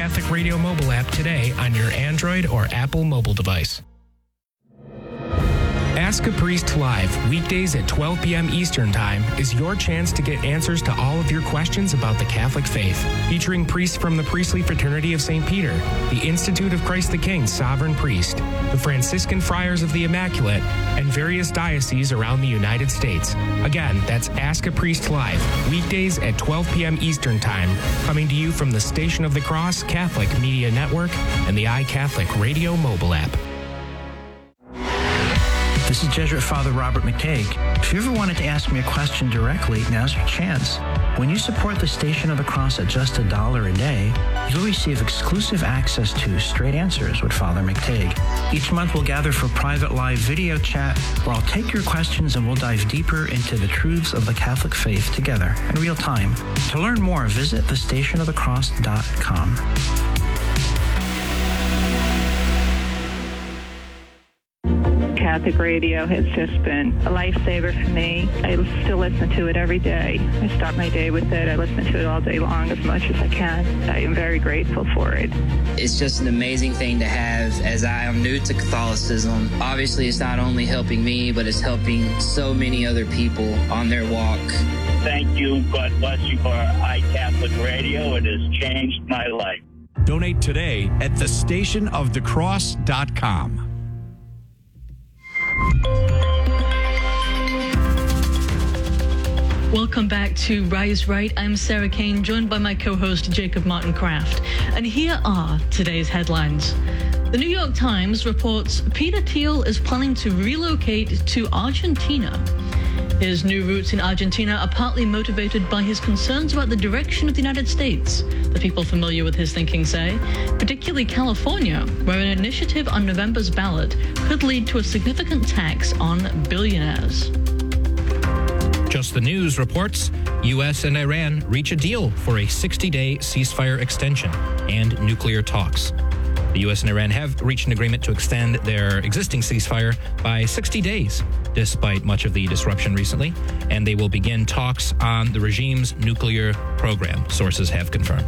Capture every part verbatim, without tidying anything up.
iCatholic Radio mobile app today on your Android or Apple mobile device. Ask a Priest Live, weekdays at twelve p.m. Eastern Time, is your chance to get answers to all of your questions about the Catholic faith. Featuring priests from the Priestly Fraternity of Saint Peter, the Institute of Christ the King Sovereign Priest, the Franciscan Friars of the Immaculate, and various dioceses around the United States. Again, that's Ask a Priest Live, weekdays at twelve p.m. Eastern Time, coming to you from the Station of the Cross Catholic Media Network and the iCatholic Radio mobile app. This is Jesuit Father Robert McTague. If you ever wanted to ask me a question directly, now's your chance. When you support the Station of the Cross at just a dollar a day, you'll receive exclusive access to Straight Answers with Father McTague. Each month we'll gather for private live video chat where I'll take your questions and we'll dive deeper into the truths of the Catholic faith together in real time. To learn more, visit the station of the cross dot com. Catholic radio has just been a lifesaver for me. I still listen to it every day. I start my day with it. I listen to it all day long as much as I can. I am very grateful for it. It's just an amazing thing to have as I am new to Catholicism. Obviously, it's not only helping me, but it's helping so many other people on their walk. Thank you. God bless you for iCatholic Radio. It has changed my life. Donate today at the station of the cross dot com. Welcome back to Rise Right. I'm Sarah Kane, joined by my co-host Jacob Martin Kraft. And here are today's headlines. The New York Times reports Peter Thiel is planning to relocate to Argentina. His new roots in Argentina are partly motivated by his concerns about the direction of the United States, the people familiar with his thinking say, particularly California, where an initiative on November's ballot could lead to a significant tax on billionaires. Just the News reports U S and Iran reach a deal for a sixty-day ceasefire extension and nuclear talks. The U S and Iran have reached an agreement to extend their existing ceasefire by sixty days, despite much of the disruption recently, and they will begin talks on the regime's nuclear program, sources have confirmed.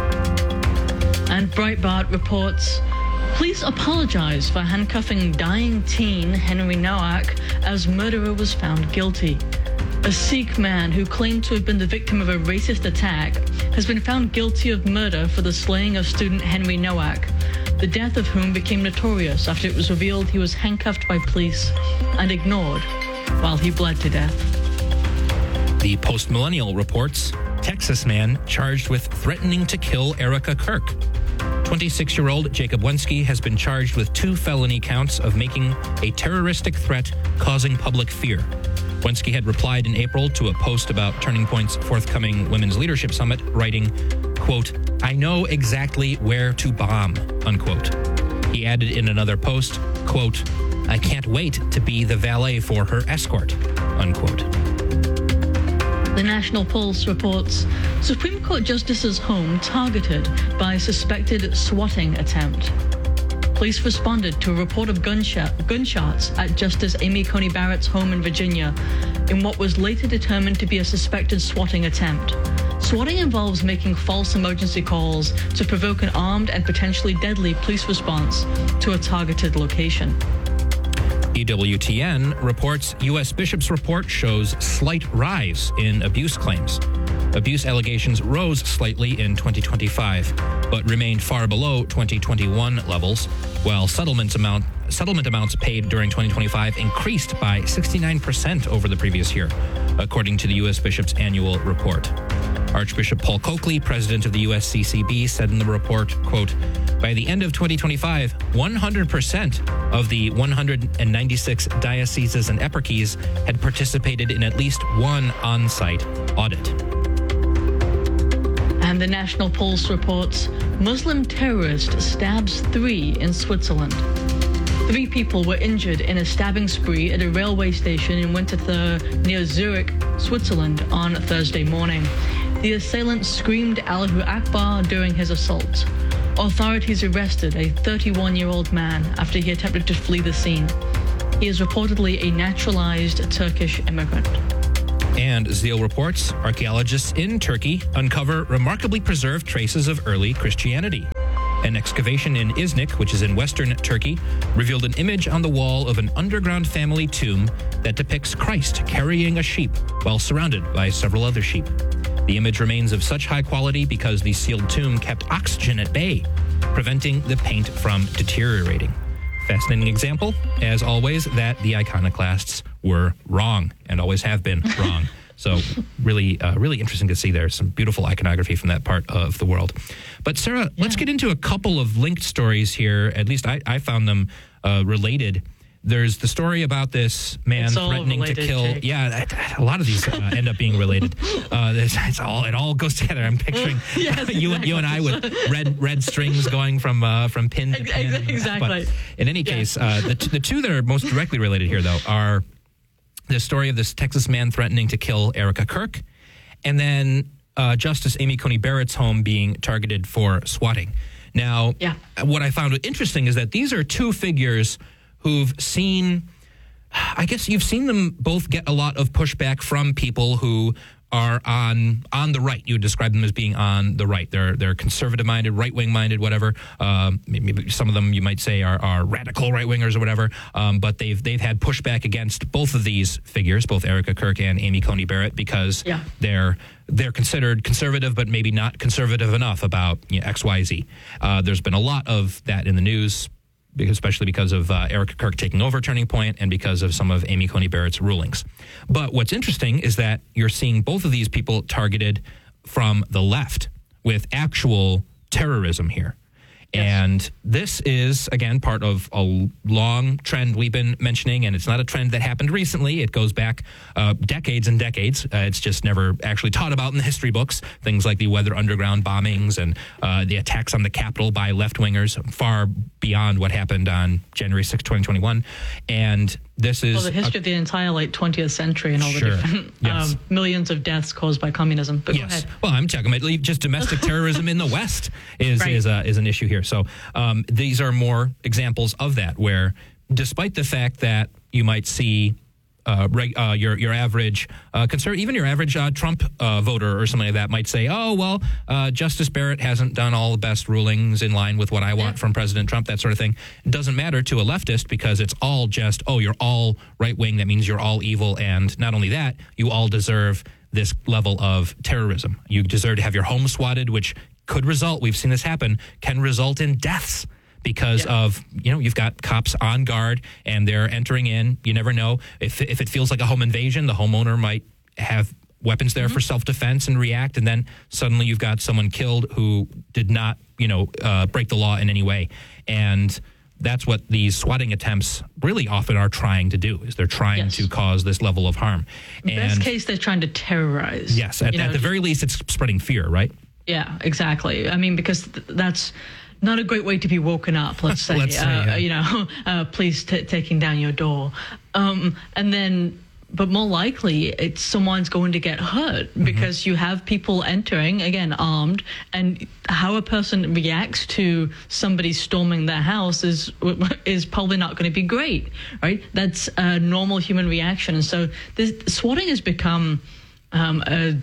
And Breitbart reports police apologize for handcuffing dying teen Henry Nowak as murderer was found guilty. A Sikh man who claimed to have been the victim of a racist attack has been found guilty of murder for the slaying of student Henry Nowak, the death of whom became notorious after it was revealed he was handcuffed by police and ignored while he bled to death. The Post-Millennial reports Texas man charged with threatening to kill Erica Kirk. twenty-six-year-old Jacob Wensky has been charged with two felony counts of making a terroristic threat causing public fear. Wensky had replied in April to a post about Turning Point's forthcoming Women's Leadership Summit, writing, quote, "I know exactly where to bomb," unquote. He added in another post, quote, "I can't wait to be the valet for her escort," unquote. The National Pulse reports Supreme Court Justice's home targeted by suspected swatting attempt. Police responded to a report of gunshot, gunshots at Justice Amy Coney Barrett's home in Virginia in what was later determined to be a suspected swatting attempt. Swatting involves making false emergency calls to provoke an armed and potentially deadly police response to a targeted location. E W T N reports U S Bishop's report shows slight rise in abuse claims. Abuse allegations rose slightly in twenty twenty-five, but remained far below twenty twenty-one levels, while settlement amount settlement amounts paid during twenty twenty-five increased by sixty-nine percent over the previous year, according to the U S Bishop's annual report. Archbishop Paul Coakley, president of the U S C C B, said in the report, quote, "By the end of twenty twenty-five, one hundred percent of the one hundred ninety-six dioceses and eparchies had participated in at least one on-site audit." And the National Pulse reports Muslim terrorist stabs three in Switzerland. Three people were injured in a stabbing spree at a railway station in Winterthur near Zurich, Switzerland on Thursday morning. The assailant screamed Allahu Akbar during his assault. Authorities arrested a thirty-one-year-old man after he attempted to flee the scene. He is reportedly a naturalized Turkish immigrant. And Zeal reports archaeologists in Turkey uncover remarkably preserved traces of early Christianity. An excavation in Iznik, which is in western Turkey, revealed an image on the wall of an underground family tomb that depicts Christ carrying a sheep while surrounded by several other sheep. The image remains of such high quality because the sealed tomb kept oxygen at bay, preventing the paint from deteriorating. Fascinating example, as always, that the iconoclasts were wrong and always have been wrong. So really, uh, really interesting to see there. Some beautiful iconography from that part of the world. But Sarah, yeah. let's get into a couple of linked stories here. At least I, I found them uh, related. There's the story about this man it's threatening related, to kill. Jake. Yeah, a lot of these uh, end up being related. Uh, it's, it's all it all goes together. I'm picturing yes, you and you and I with red red strings going from uh, from pin to pin. Exactly. But in any yeah. case, uh, the t- the two that are most directly related here, though, are the story of this Texas man threatening to kill Erica Kirk, and then uh, Justice Amy Coney Barrett's home being targeted for swatting. Now, yeah. what I found interesting is that these are two figures who've seen, I guess you've seen them both get a lot of pushback from people who are on on the right. You would describe them as being on the right. They're they're conservative-minded, right-wing-minded, whatever. Um, maybe some of them you might say are, are radical right-wingers or whatever. Um, but they've they've had pushback against both of these figures, both Erica Kirk and Amy Coney Barrett, because yeah. they're they're considered conservative, but maybe not conservative enough about you know, X, Y, Z. Uh, there's been a lot of that in the news, especially because of uh, Erica Kirk taking over Turning Point and because of some of Amy Coney Barrett's rulings. But what's interesting is that you're seeing both of these people targeted from the left with actual terrorism here. Yes. And this is, again, part of a long trend we've been mentioning, and it's not a trend that happened recently. It goes back uh, decades and decades. Uh, it's just never actually taught about in the history books. Things like the Weather Underground bombings and uh, the attacks on the Capitol by left-wingers, far beyond what happened on January sixth, twenty twenty-one. And this is... Well, the history a, of the entire late twentieth century and all sure. the different yes. um, millions of deaths caused by communism. But yes. go ahead. Well, I'm talking about just domestic terrorism in the West is right. is, uh, is an issue here. So um, these are more examples of that, where despite the fact that you might see uh, reg, uh, your your average uh, conservative, even your average uh, Trump uh, voter or something like that might say, oh, well, uh, Justice Barrett hasn't done all the best rulings in line with what I want yeah. from President Trump, that sort of thing. It doesn't matter to a leftist because it's all just, oh, you're all right wing. That means you're all evil. And not only that, you all deserve this level of terrorism. You deserve to have your home swatted, which could result, we've seen this happen, can result in deaths. Because yeah. of, you know, you've got cops on guard and they're entering in. You never know. If if it feels like a home invasion, the homeowner might have weapons there mm-hmm. for self-defense and react. And then suddenly you've got someone killed who did not, you know, uh, break the law in any way. And that's what these swatting attempts really often are trying to do, is they're trying yes. to cause this level of harm. And best case, they're trying to terrorize. Yes. At, at the very least, it's spreading fear, right? Yeah, exactly. I mean, because th- that's not a great way to be woken up, let's say. let's say uh, yeah. You know, uh, police t- taking down your door. Um, and then, but more likely, it's someone's going to get hurt mm-hmm. because you have people entering, again, armed, and how a person reacts to somebody storming their house is is probably not going to be great, right? That's a normal human reaction. And so this, swatting has become um, a,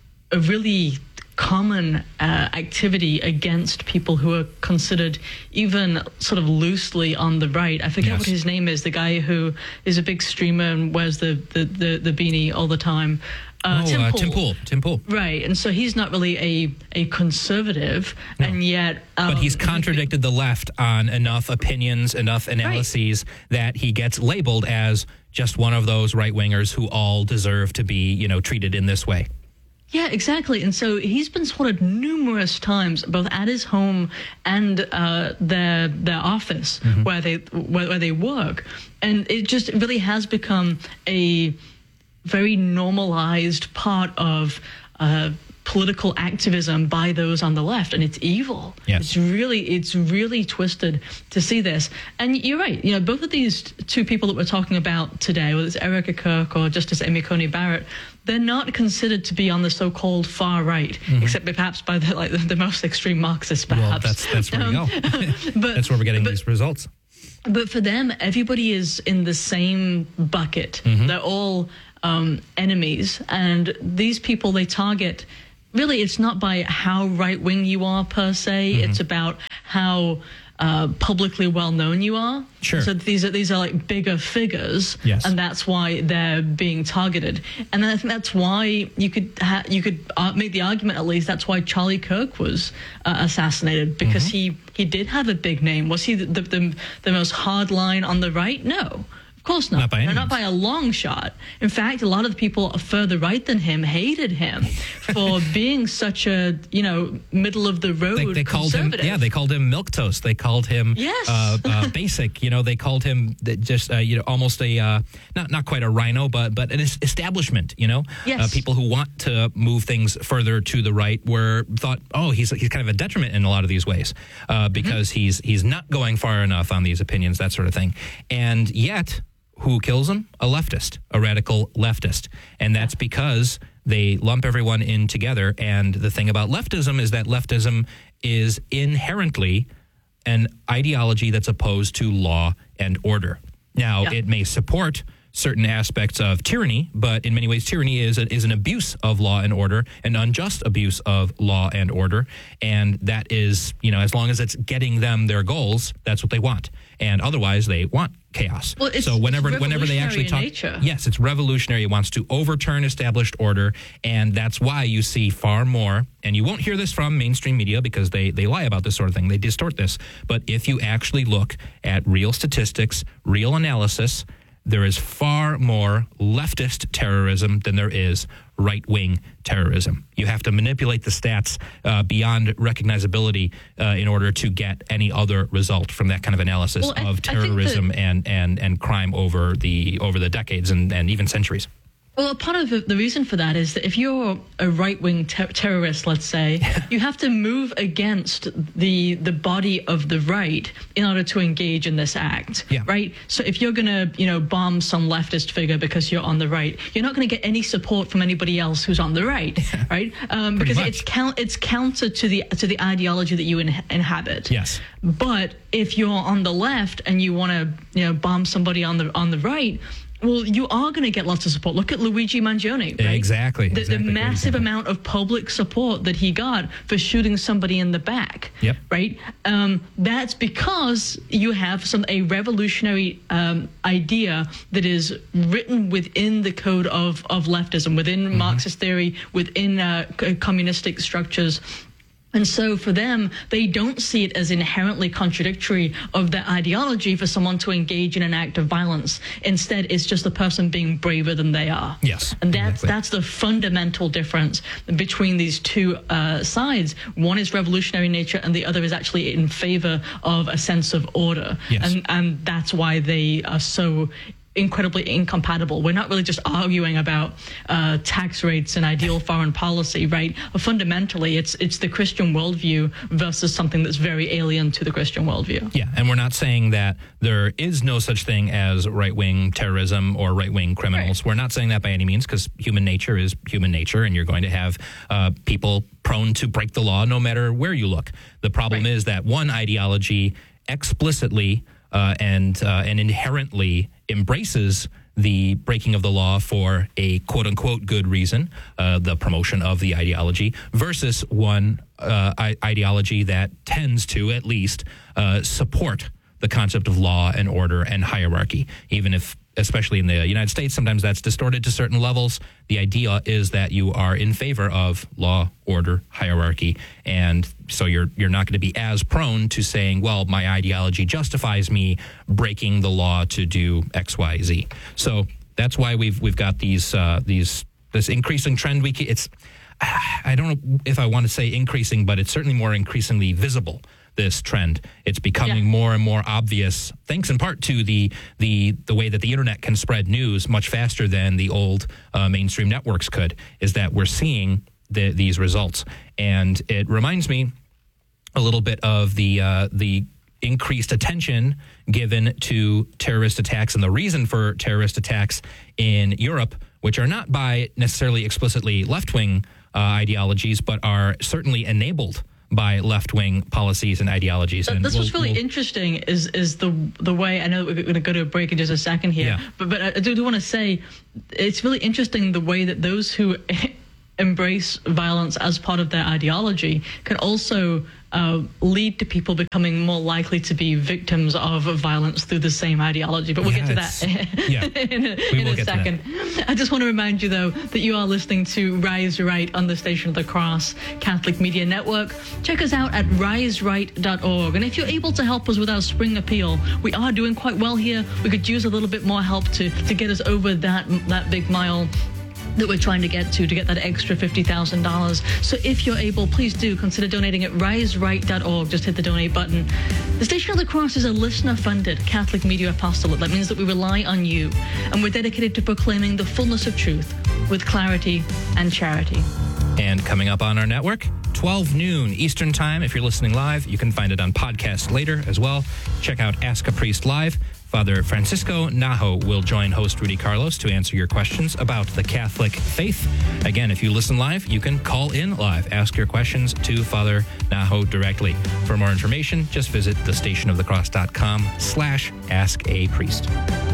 a really common uh, activity against people who are considered even sort of loosely on the right. I forget yes. what his name is, the guy who is a big streamer and wears the, the, the, the beanie all the time. Uh, oh, Tim, uh, Pool. Tim Pool. Tim Pool. Right, and so he's not really a, a conservative, no. and yet... Um, but he's contradicted the left on enough opinions, enough analyses right. that he gets labeled as just one of those right-wingers who all deserve to be, you know, treated in this way. Yeah, exactly. And so he's been swatted numerous times, both at his home and uh, their their office mm-hmm. where they where, where they work. And it just really has become a very normalized part of uh, political activism by those on the left, and it's evil. Yes. It's really it's really twisted to see this. And you're right. You know, both of these two people that we're talking about today, whether it's Erica Kirk or Justice Amy Coney Barrett, they're not considered to be on the so-called far right, mm-hmm. except perhaps by the like the most extreme Marxists, perhaps. Well, that's that's where um, we go. but, that's where we're getting but, these results. But for them, everybody is in the same bucket. Mm-hmm. They're all um, enemies, and these people they target. Really, it's not by how right-wing you are per se. Mm-hmm. It's about how uh, publicly well known you are. Sure. So these are these are like bigger figures, yes. and that's why they're being targeted. And then I think that's why you could ha- you could uh, make the argument, at least that's why Charlie Kirk was uh, assassinated, because mm-hmm. he he did have a big name. Was he the the, the, the most hard line on the right? No. Of course not. Not by, no, not by a long shot. In fact, a lot of the people further right than him hated him for being such a, you know, middle of the road they, they called him, conservative. yeah, they called him milquetoast. They called him yes. uh, uh, basic. You know, they called him just, uh, you know, almost a uh, not not quite a rhino, but but an establishment. You know, yes. uh, people who want to move things further to the right were thought, oh, he's he's kind of a detriment in a lot of these ways uh, because mm-hmm. he's he's not going far enough on these opinions, that sort of thing, and yet. Who kills him? A leftist, a radical leftist. And that's because they lump everyone in together. And the thing about leftism is that leftism is inherently an ideology that's opposed to law and order. Now, yeah. it may support certain aspects of tyranny, but in many ways, tyranny is a, is an abuse of law and order, an unjust abuse of law and order. And that is, you know, as long as it's getting them their goals, that's what they want. And otherwise, they want chaos. Well, it's, so whenever it's whenever they actually talk, nature. yes, it's revolutionary. It wants to overturn established order, and that's why you see far more. And you won't hear this from mainstream media because they they lie about this sort of thing. They distort this. But if you actually look at real statistics, real analysis, there is far more leftist terrorism than there is right-wing terrorism. You have to manipulate the stats uh, beyond recognizability uh, in order to get any other result from that kind of analysis well, I, of terrorism and, and, and crime over the over the decades and, and even centuries. Well, part of the, the reason for that is that if you're a right-wing ter- terrorist, let's say, you have to move against the the body of the right in order to engage in this act, yeah. right? So if you're going to, you know, bomb some leftist figure because you're on the right, you're not going to get any support from anybody else who's on the right, right? Um, because much. it's count it's counter to the to the ideology that you in- inhabit. Yes. But if you're on the left and you want to, you know, bomb somebody on the on the right, well, you are going to get lots of support. Look at Luigi Mangione, right? Exactly. The, exactly. the massive amount of public support that he got for shooting somebody in the back, yep. right? Um, that's because you have some a revolutionary um, idea that is written within the code of, of leftism, within mm-hmm. Marxist theory, within uh, communistic structures. And so for them, they don't see it as inherently contradictory of their ideology for someone to engage in an act of violence. Instead, it's just the person being braver than they are. Yes. And that's exactly. that's the fundamental difference between these two uh, sides. One is revolutionary in nature, and the other is actually in favor of a sense of order. Yes. And, and that's why they are so incredibly incompatible. We're not really just arguing about uh, tax rates and ideal foreign policy, right? Fundamentally, it's it's the Christian worldview versus something that's very alien to the Christian worldview. Yeah, and we're not saying that there is no such thing as right-wing terrorism or right-wing criminals. Right. We're not saying that by any means, because human nature is human nature, and you're going to have uh, people prone to break the law no matter where you look. The problem right. is that one ideology explicitly uh, and uh, and inherently embraces the breaking of the law for a quote-unquote good reason, uh, the promotion of the ideology, versus one uh, I- ideology that tends to at least uh, support the concept of law and order and hierarchy, even if, especially in the United States, sometimes that's distorted to certain levels. The idea is that you are in favor of law, order, hierarchy, and so you're you're not going to be as prone to saying, well, my ideology justifies me breaking the law to do X, Y, Z. So that's why we've we've got these uh, these this increasing trend. We it's I don't know if I want to say increasing, but it's certainly more increasingly visible. This trend, it's becoming yeah. more and more obvious, thanks in part to the the the way that the internet can spread news much faster than the old uh, mainstream networks could. Is that we're seeing the, these results, and it reminds me a little bit of the uh, the increased attention given to terrorist attacks and the reason for terrorist attacks in Europe, which are not by necessarily explicitly left-wing uh, ideologies, but are certainly enabled by left-wing policies and ideologies. And That's we'll, what's really we'll, interesting is is the the way, I know we're going to go to a break in just a second here, yeah. but, but I do, do want to say it's really interesting the way that those who embrace violence as part of their ideology can also uh, lead to people becoming more likely to be victims of violence through the same ideology. But we'll yeah, get to that yeah, in a, we in will a get second. To that. I just want to remind you, though, that you are listening to Rise Right on the Station of the Cross Catholic Media Network. Check us out at rise right dot org. And if you're able to help us with our spring appeal, we are doing quite well here. We could use a little bit more help to, to get us over that, that big mile that we're trying to get to, to get that extra fifty thousand dollars. So if you're able, please do consider donating at rise right dot org. Just hit the donate button. The Station of the Cross is a listener-funded Catholic media apostolate. That means that we rely on you, and we're dedicated to proclaiming the fullness of truth with clarity and charity. And coming up on our network, twelve noon Eastern Time. If you're listening live, you can find it on podcast later as well. Check out Ask a Priest Live. Father Francisco Najo will join host Rudy Carlos to answer your questions about the Catholic faith. Again, if you listen live, you can call in live. Ask your questions to Father Najo directly. For more information, just visit thestationofthecross.com slash ask a priest.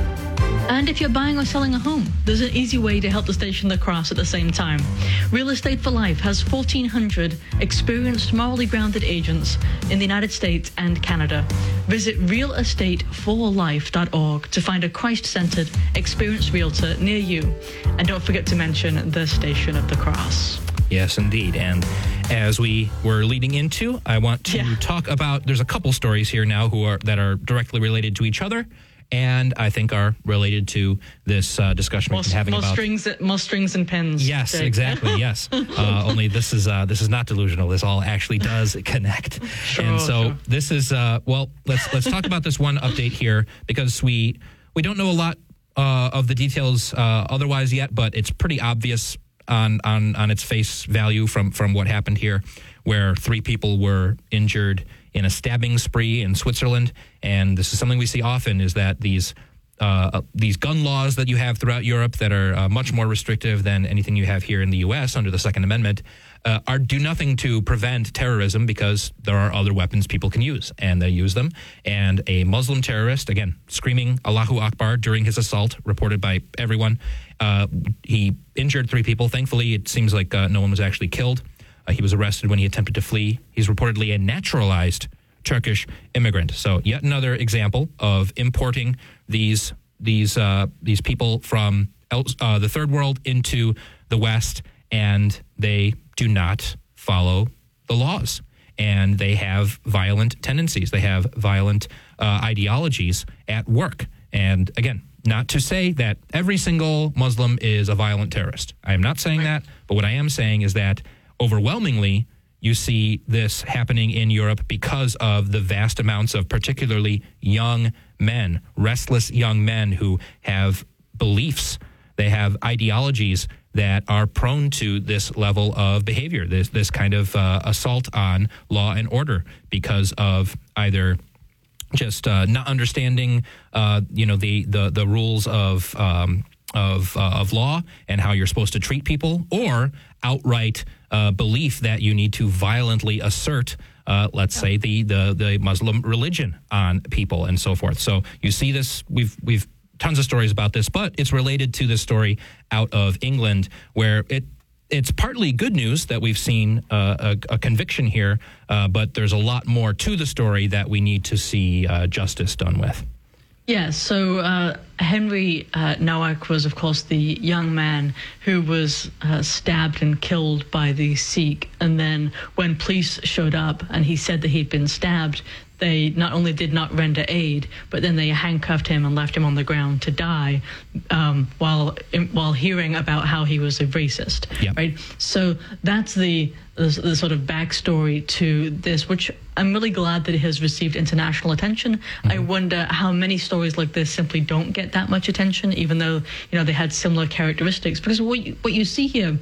And if you're buying or selling a home, there's an easy way to help the Station of the Cross at the same time. Real Estate for Life has fourteen hundred experienced, morally grounded agents in the United States and Canada. Visit real estate for life dot org to find a Christ-centered, experienced realtor near you. And don't forget to mention the Station of the Cross. Yes, indeed. And as we were leading into, I want to Yeah. talk about, there's a couple stories here now who are that are directly related to each other, and I think are related to this uh, discussion More, we've been having more about strings, more strings and pins. Yes, Jake. exactly. Yes. Uh, only this is uh, this is not delusional. This all actually does connect. Sure, and so sure. this is uh, well. Let's let's talk about this one update here, because we we don't know a lot uh, of the details uh, otherwise yet, but it's pretty obvious on on on its face value from from what happened here, where three people were injured in a stabbing spree in Switzerland. And this is something we see often, is that these uh, these gun laws that you have throughout Europe that are uh, much more restrictive than anything you have here in the U S under the Second Amendment uh, are do nothing to prevent terrorism, because there are other weapons people can use, and they use them. And a Muslim terrorist, again, screaming Allahu Akbar during his assault, reported by everyone, uh, he injured three people. Thankfully, it seems like uh, no one was actually killed. Uh, he was arrested when he attempted to flee. He's reportedly a naturalized Turkish immigrant. So yet another example of importing these these uh, these people from else, uh, the third world into the West, and they do not follow the laws, and they have violent tendencies. They have violent uh, ideologies at work. And again, not to say that every single Muslim is a violent terrorist. I am not saying that, but what I am saying is that overwhelmingly, you see this happening in Europe because of the vast amounts of particularly young men, restless young men who have beliefs, they have ideologies that are prone to this level of behavior, this this kind of uh, assault on law and order, because of either just uh, not understanding, uh, you know, the the the rules of um, of uh, of law and how you're supposed to treat people, or outright uh, belief that you need to violently assert, uh, let's say, the, the the Muslim religion on people and so forth. So you see this. We've we've tons of stories about this, but it's related to this story out of England, where it. It's partly good news that we've seen uh, a, a conviction here, uh, but there's a lot more to the story that we need to see uh, justice done with. Yeah, so uh, Henry uh, Nowak was, of course, the young man who was uh, stabbed and killed by the Sikh. And then when police showed up and he said that he'd been stabbed, they not only did not render aid, but then they handcuffed him and left him on the ground to die um, while while hearing about how he was a racist. Yep. Right. So that's the, the the sort of backstory to this, which I'm really glad that it has received international attention. Mm-hmm. I wonder how many stories like this simply don't get that much attention, even though you know they had similar characteristics. Because what you, what you see here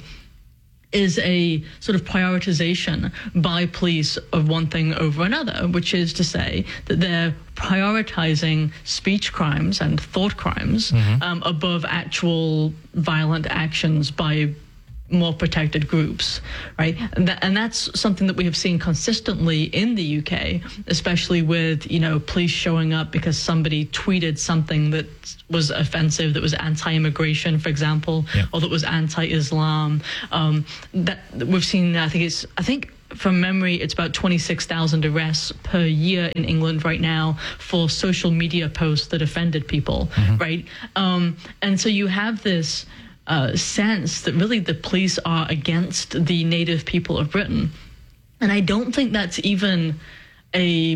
is a sort of prioritization by police of one thing over another, which is to say that they're prioritizing speech crimes and thought crimes mm-hmm. um, above actual violent actions by more protected groups, right? And, that, and that's something that we have seen consistently in the U K, especially with, you know, police showing up because somebody tweeted something that was offensive, that was anti-immigration, for example, yeah. or that was anti-Islam. Um, that we've seen, I think it's, I think from memory, it's about twenty-six thousand arrests per year in England right now for social media posts that offended people, mm-hmm. right? Um, and so you have this uh, sense that really the police are against the native people of Britain. And I don't think that's even a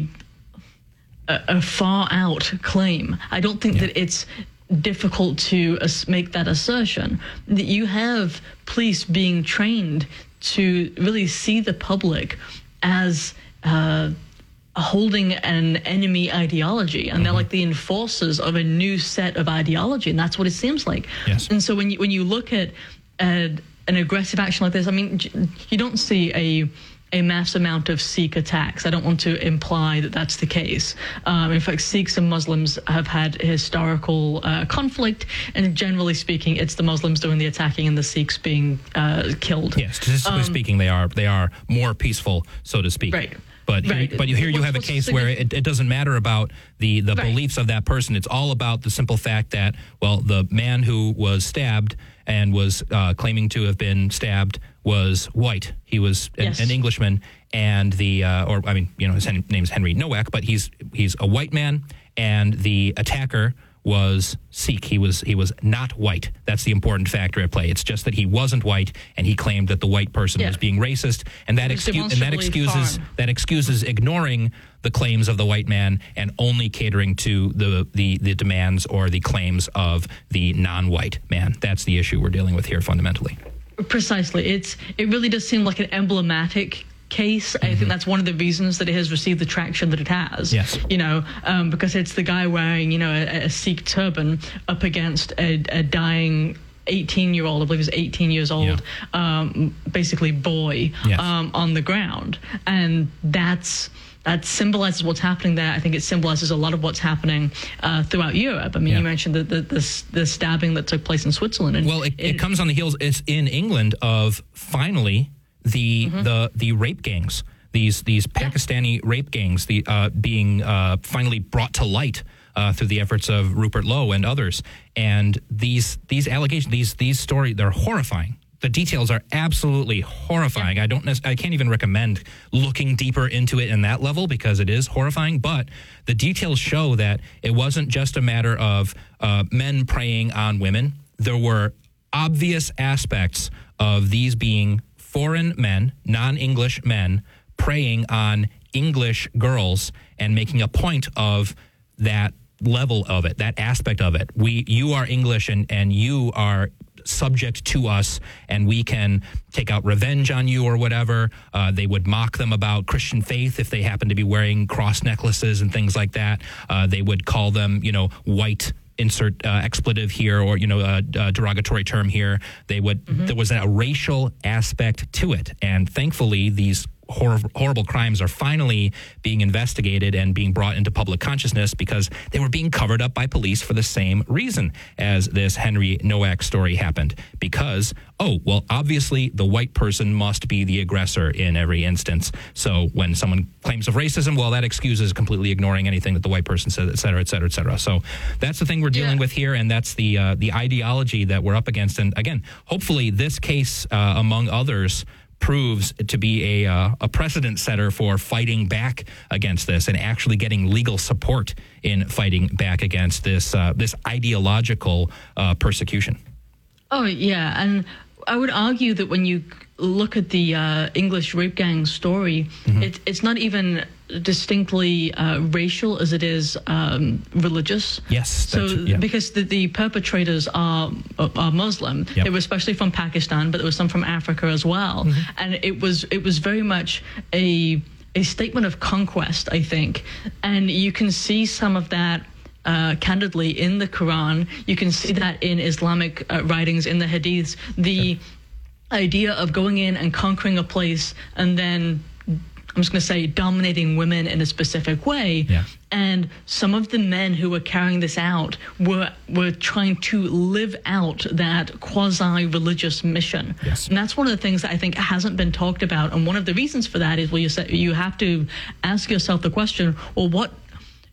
a, a far out claim. I don't think yeah. that it's difficult to uh, make that assertion. That you have police being trained to really see the public as uh, holding an enemy ideology, and mm-hmm. they're like the enforcers of a new set of ideology, and that's what it seems like. Yes. And so when you when you look at uh, an aggressive action like this, I mean, you don't see a a mass amount of Sikh attacks. I don't want to imply that that's the case. Um, in fact, Sikhs and Muslims have had historical uh, conflict, and generally speaking, it's the Muslims doing the attacking and the Sikhs being uh, killed. Yes, statistically um, speaking, they are they are more peaceful, so to speak. Right. But here, right. but here you have a case where it, it doesn't matter about the, the right. beliefs of that person. It's all about the simple fact that, well, the man who was stabbed and was uh, claiming to have been stabbed was white. He was an, yes. an Englishman, and the uh, or I mean, you know, his name is Henry Nowak, but he's he's a white man, and the attacker was Sikh. He was he was not white. That's the important factor at play. It's just that he wasn't white, and he claimed that the white person yeah. was being racist, and that excuse and that excuses foreign. that excuses ignoring the claims of the white man and only catering to the, the the demands or the claims of the non-white man. That's the issue we're dealing with here fundamentally. Precisely. It's it really does seem like an emblematic case. I mm-hmm. think that's one of the reasons that it has received the traction that it has. Yes. You know, um, because it's the guy wearing, you know, a, a Sikh turban up against a, a dying eighteen-year-old, I believe he's eighteen years old, yeah. um, basically boy, yes. um, on the ground. And that's... That symbolizes what's happening there. I think it symbolizes a lot of what's happening uh, throughout Europe. I mean, yeah. you mentioned the, the, the, the stabbing that took place in Switzerland. And well, it, it, it comes on the heels, it's in England, of finally the mm-hmm. the the rape gangs, these these Pakistani yeah. rape gangs, the uh, being uh, finally brought to light uh, through the efforts of Rupert Lowe and others. And these these allegations, these these stories, they're horrifying. The details are absolutely horrifying. Yeah. I don't. I can't even recommend looking deeper into it in that level because it is horrifying. But the details show that it wasn't just a matter of uh, men preying on women. There were obvious aspects of these being foreign men, non-English men, preying on English girls and making a point of that level of it, that aspect of it. We, you are English, and and you are subject to us, and we can take out revenge on you or whatever. Uh, they would mock them about Christian faith if they happen to be wearing cross necklaces and things like that. Uh, they would call them, you know, white, insert uh, expletive here, or, you know, a, a derogatory term here. They would, mm-hmm. there was a racial aspect to it. And thankfully, these Hor- horrible crimes are finally being investigated and being brought into public consciousness because they were being covered up by police for the same reason as this Henry Nowak story happened. Because, oh, well, obviously the white person must be the aggressor in every instance. So when someone claims of racism, well, that excuses completely ignoring anything that the white person says, et cetera, et cetera, et cetera. So that's the thing we're dealing yeah. with here, and that's the uh, the ideology that we're up against. And again, hopefully this case, uh, among others, proves to be a uh, a precedent setter for fighting back against this and actually getting legal support in fighting back against this uh, this ideological uh, persecution. Oh, yeah. And I would argue that when you look at the uh, English rape gang story, mm-hmm. it, it's not even distinctly uh, racial as it is um, religious. Yes. So yeah. because the, the perpetrators are are Muslim, yep. they were especially from Pakistan, but there was some from Africa as well, mm-hmm. and it was it was very much a a statement of conquest, I think, and you can see some of that. Uh, candidly, in the Quran, you can see that in Islamic uh, writings, in the Hadiths, the yeah. idea of going in and conquering a place and then, I'm just going to say, dominating women in a specific way. Yeah. And some of the men who were carrying this out were were trying to live out that quasi-religious mission. Yes. And that's one of the things that I think hasn't been talked about. And one of the reasons for that is, well, you say, you have to ask yourself the question, well, what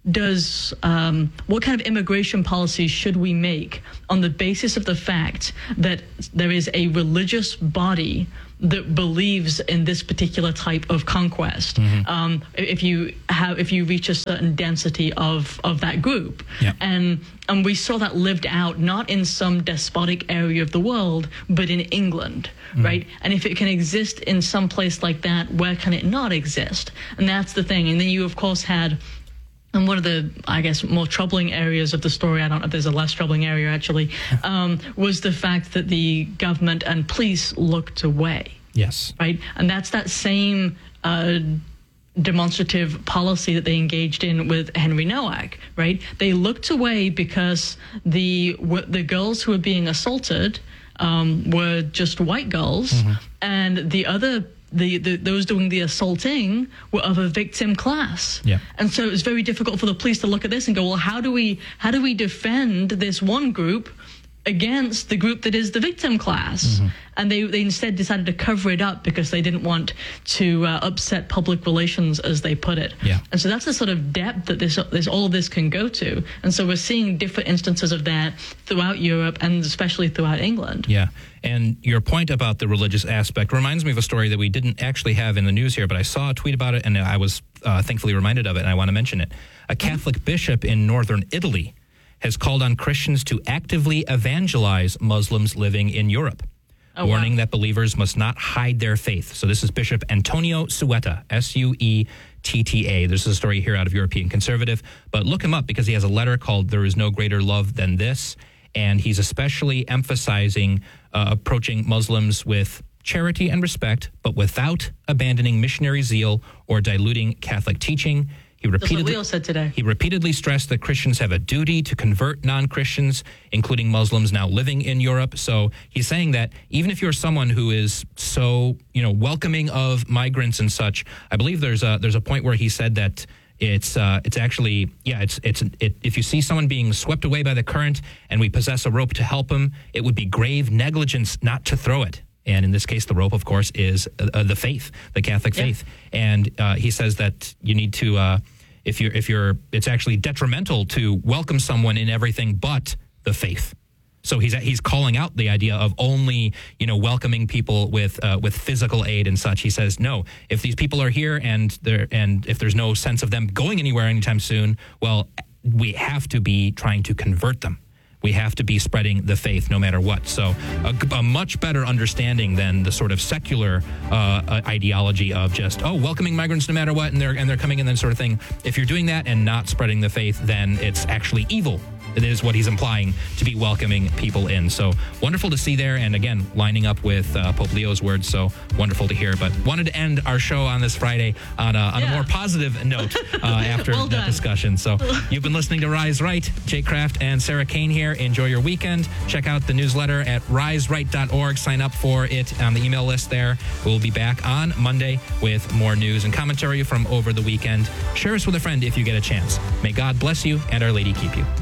does um, what kind of immigration policies should we make on the basis of the fact that there is a religious body that believes in this particular type of conquest? Mm-hmm. Um, if you have, if you reach a certain density of of that group, yeah. and and we saw that lived out not in some despotic area of the world, but in England, mm-hmm. right? And if it can exist in some place like that, where can it not exist? And that's the thing. And then you, of course, had. And one of the, I guess, more troubling areas of the story, I don't know if there's a less troubling area actually, um, was the fact that the government and police looked away. Yes. Right? And that's that same uh, demonstrative policy that they engaged in with Henry Nowak, right? They looked away because the the girls who were being assaulted um, were just white girls, mm-hmm. and the other The, the those doing the assaulting were of a victim class, yeah. and so it was very difficult for the police to look at this and go, well, how do we how do we defend this one group against the group that is the victim class? Mm-hmm. And they they instead decided to cover it up because they didn't want to uh, upset public relations, as they put it. Yeah. And so that's the sort of depth that this this all of this can go to. And so we're seeing different instances of that throughout Europe and especially throughout England. Yeah. And your point about the religious aspect reminds me of a story that we didn't actually have in the news here, but I saw a tweet about it, and I was uh, thankfully reminded of it, and I want to mention it. A Catholic mm-hmm. bishop in northern Italy has called on Christians to actively evangelize Muslims living in Europe, oh, warning wow. that believers must not hide their faith. So this is Bishop Antonio Suetta, S U E T T A. This is a story here out of European Conservative, but look him up because he has a letter called There Is No Greater Love Than This, and he's especially emphasizing uh, approaching Muslims with charity and respect, but without abandoning missionary zeal or diluting Catholic teaching. He repeatedly, That's what Leo said today. He repeatedly stressed that Christians have a duty to convert non-Christians, including Muslims now living in Europe. So he's saying that even if you're someone who is so, you know, welcoming of migrants and such, I believe there's a there's a point where he said that it's uh, it's actually yeah it's it's it, if you see someone being swept away by the current and we possess a rope to help him, it would be grave negligence not to throw it. And in this case, the rope, of course, is uh, the faith, the Catholic yeah. faith. And uh, he says that you need to. Uh, If you're, if you're, it's actually detrimental to welcome someone in everything but the faith. So he's he's calling out the idea of only, you know, welcoming people with uh, with physical aid and such. He says, no, if these people are here and they're and if there's no sense of them going anywhere anytime soon, well, we have to be trying to convert them. We have to be spreading the faith no matter what. So a, a much better understanding than the sort of secular uh, ideology of just, oh, welcoming migrants no matter what, and they're and they're coming in, that sort of thing. If you're doing that and not spreading the faith, then it's actually evil. It is what he's implying, to be welcoming people in. So wonderful to see there. And again, lining up with uh, Pope Leo's words. So wonderful to hear. But wanted to end our show on this Friday on a, on yeah. a more positive note uh, after well that discussion. So you've been listening to Rise Right. Jake Kraft and Sarah Kane here. Enjoy your weekend. Check out the newsletter at rise right dot org. Sign up for it on the email list there. We'll be back on Monday with more news and commentary from over the weekend. Share us with a friend if you get a chance. May God bless you and Our Lady keep you.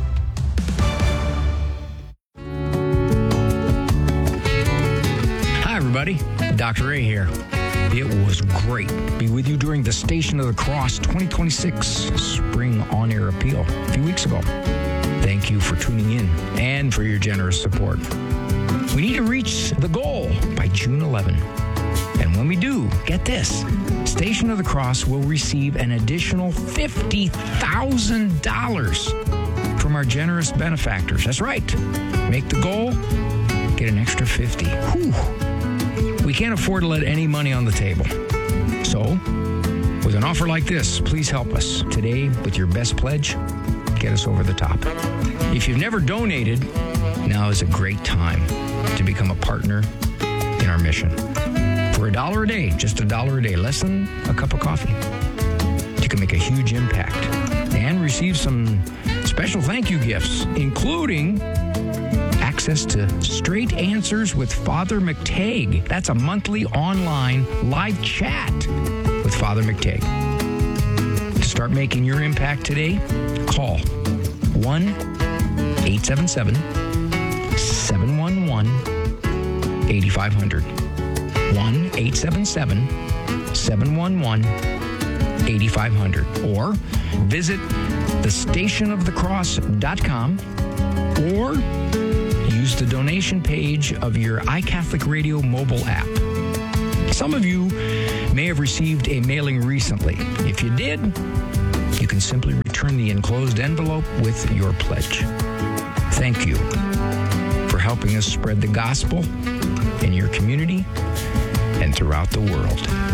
Everybody, Doctor Ray here. It was great to be with you during the Station of the Cross twenty twenty-six Spring On-Air Appeal a few weeks ago. Thank you for tuning in and for your generous support. We need to reach the goal by June eleventh. And when we do, get this, Station of the Cross will receive an additional fifty thousand dollars from our generous benefactors. That's right. Make the goal, get an extra fifty. Whew. We can't afford to let any money on the table. So, with an offer like this, please help us today with your best pledge. Get us over the top. If you've never donated, now is a great time to become a partner in our mission. For a dollar a day, just a dollar a day, less than a cup of coffee, you can make a huge impact and receive some special thank you gifts, including access to Straight Answers with Father McTagg. That's a monthly online live chat with Father McTagg. To start making your impact today, call one eight seven seven, seven one one, eight five zero zero. one eight seven seven, seven one one, eight five zero zero. Or visit the station of the cross dot com or use the donation page of your iCatholic Radio mobile app. Some of you may have received a mailing recently. If you did, you can simply return the enclosed envelope with your pledge. Thank you for helping us spread the gospel in your community and throughout the world.